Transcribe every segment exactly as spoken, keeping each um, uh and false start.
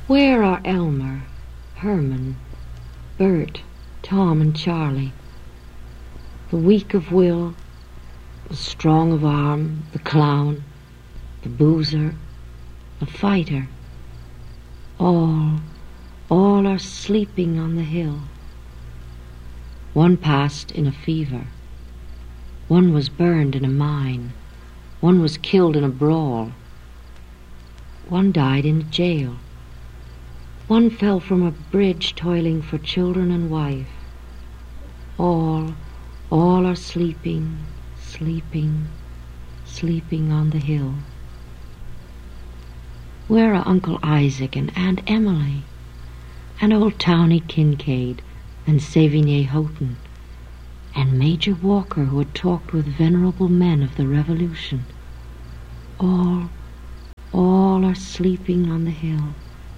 Where are Elmer, Herman, Bert, Tom and Charlie? The weak of will, the strong of arm, the clown, the boozer, the fighter. All, all are sleeping on the hill. One passed in a fever. One was burned in a mine. One was killed in a brawl. One died in a jail. One fell from a bridge toiling for children and wife. All, all are sleeping, sleeping, sleeping on the hill. Where are Uncle Isaac and Aunt Emily, and old Townie Kincaid, and Sévigné Houghton, and Major Walker, who had talked with venerable men of the Revolution? All, all are sleeping on the hill.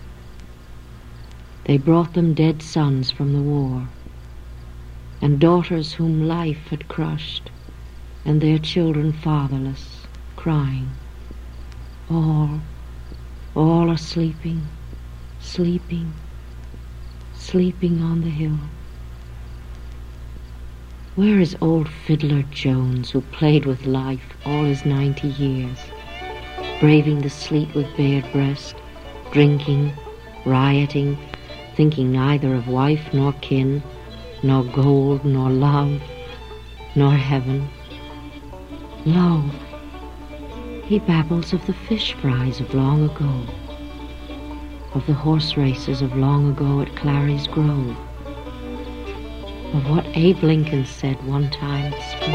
They brought them dead sons from the war, and daughters whom life had crushed, and their children fatherless, crying. All, all are sleeping, sleeping, sleeping on the hill. Where is old Fiddler Jones, who played with life all his ninety years, braving the sleet with bared breast, drinking, rioting, thinking neither of wife nor kin, nor gold, nor love, nor heaven? Lo, he babbles of the fish fries of long ago, of the horse races of long ago at Clary's Grove, of what Abe Lincoln said one time at school.